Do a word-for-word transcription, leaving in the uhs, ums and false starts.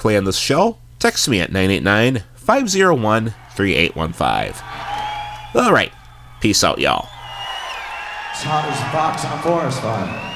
play on this show, text me at nine eight nine, five oh one, three eight one five. All right. Peace out, y'all. It's hot as a box on a forest fire.